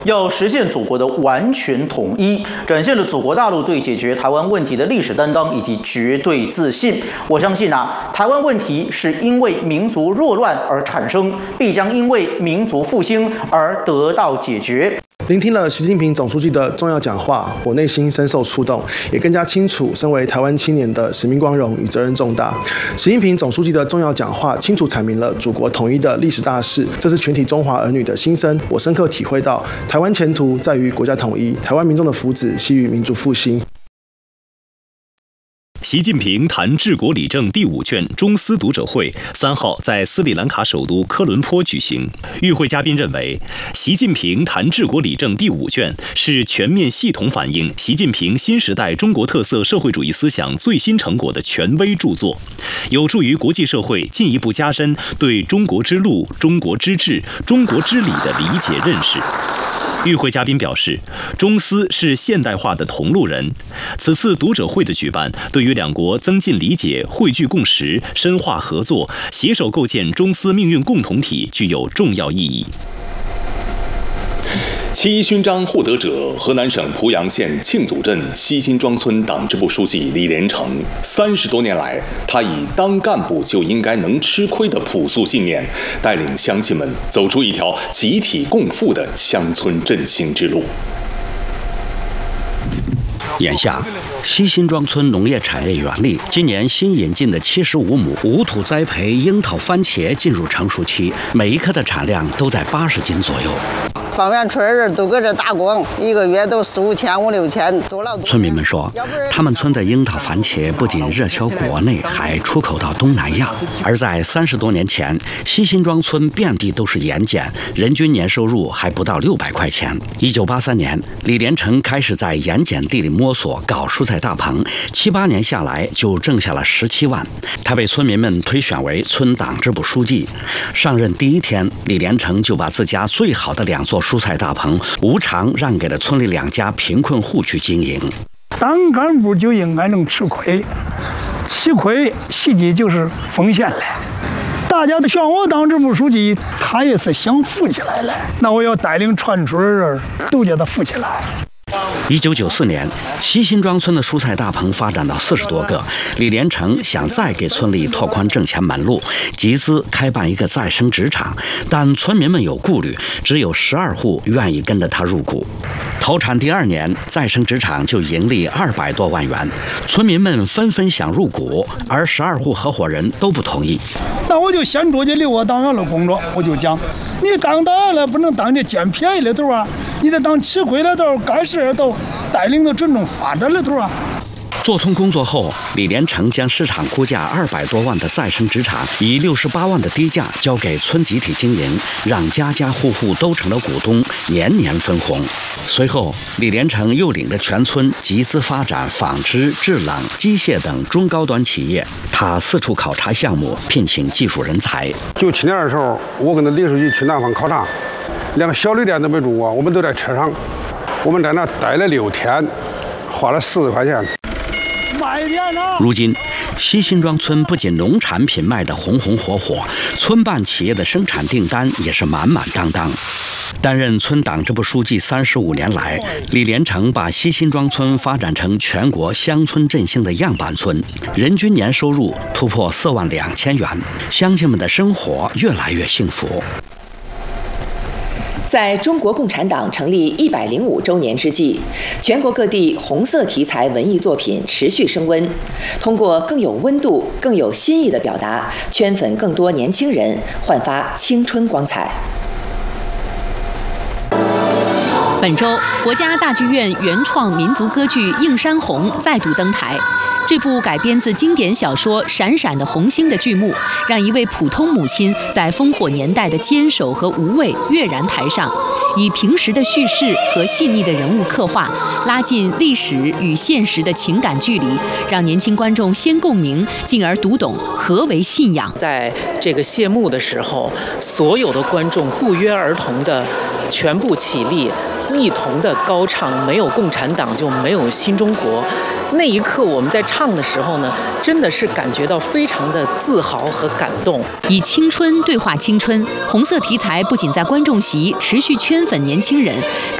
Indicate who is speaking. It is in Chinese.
Speaker 1: 要实现祖国的完全统一，展现了祖国大陆对解决台湾问题的历史担当以及绝对自信。我相信台湾问题是因为民族弱乱而产生，必将因为民族复兴而得到解决。
Speaker 2: 聆听了习近平总书记的重要讲话，我内心深受触动，也更加清楚身为台湾青年的使命光荣与责任重大。习近平总书记的重要讲话清楚阐明了祖国统一的历史大事，这是全体中华儿女的心声。我深刻体会到，台湾前途在于国家统一，台湾民众的福祉系于民族复兴。
Speaker 3: 习近平谈治国理政第5卷中斯读者会3号在斯里兰卡首都科伦坡举行。与会嘉宾认为，习近平谈治国理政第5卷是全面系统反映习近平新时代中国特色社会主义思想最新成果的权威著作，有助于国际社会进一步加深对中国之路、中国之治、中国之理的理解认识。与会嘉宾表示，中斯是现代化的同路人。此次读者会的举办，对于两国增进理解、汇聚共识、深化合作、携手构建中斯命运共同体具有重要意义。
Speaker 4: 7·1勋章获得者，河南省濮阳县庆祖镇西辛庄村党支部书记李连成。30多年来，他以当干部就应该能吃亏的朴素信念，带领乡亲们走出一条集体共富的乡村振兴之路。
Speaker 5: 眼下，西辛庄村农业产业园里，今年新引进的75亩无土栽培樱桃番茄进入成熟期，每一颗的产量都在80斤左右。
Speaker 6: 方圆村人都搁这打工，一个月都4、5千、5、6千，多了。
Speaker 5: 村民们说，他们村的樱桃番茄不仅热销国内，还出口到东南亚。而在30多年前，西辛庄村遍地都是盐碱，人均年收入还不到600块钱。1983年，李连成开始在盐碱地里摸索搞蔬菜大棚，7、8年下来就挣下了17万。他被村民们推选为村党支部书记。上任第1天，李连成就把自家最好的2座蔬菜大棚无偿让给了村里2家贫困户去经营。
Speaker 7: 当干部就应该能吃亏，吃亏实际就是奉献了。大家都选我当支部书记，他也是想富起来了。那我要带领全村人都叫他富起来。
Speaker 5: 1994年，西辛庄村的蔬菜大棚发展到40多个，李连成想再给村里拓宽挣钱门路，集资开办一个再生纸厂，但村民们有顾虑，只有12户愿意跟着他入股。投产第2年，再生纸厂就盈利200多万元，村民们纷纷想入股，而12户合伙人都不同意。
Speaker 7: 那我就先出去留我档案的工作，我就讲，你当档案了不能当这捡便宜的头啊，你得当吃亏的头，干事的头，带领着群众发展的头啊。
Speaker 5: 做通工作后，李连成将市场估价200多万的再生纸厂以68万的低价交给村集体经营，让家家户户都成了股东，年年分红。随后，李连成又领着全村集资发展纺织、制冷、机械等中高端企业。他四处考察项目，聘请技术人才。
Speaker 8: 97年的时候，我跟着李书记去南方考察，连个小旅店都没住过，我们都在车上，我们在那待了6天，花了40块钱。
Speaker 5: 如今，西辛庄村不仅农产品卖得红红火火，村办企业的生产订单也是满满当当。担任村党支部书记35年来，李连成把西辛庄村发展成全国乡村振兴的样板村，人均年收入突破4万2千元，乡亲们的生活越来越幸福。
Speaker 9: 在中国共产党成立105周年之际，全国各地红色题材文艺作品持续升温，通过更有温度、更有新意的表达，圈粉更多年轻人，焕发青春光彩。
Speaker 10: 本周，国家大剧院原创民族歌剧《映山红》再度登台。这部改编自经典小说《闪闪的红星》的剧目，让一位普通母亲在烽火年代的坚守和无畏跃然台上，以平实的叙事和细腻的人物刻画，拉近历史与现实的情感距离，让年轻观众先共鸣，进而读懂何为信仰。
Speaker 11: 在这个谢幕的时候，所有的观众不约而同的全部起立，一同的高唱"没有共产党就没有新中国"。 那一刻我们在唱的时候呢，真的是感觉到非常的自豪和感动。
Speaker 10: 以青春对话青春，红色题材不仅在观众席持续圈粉年轻人。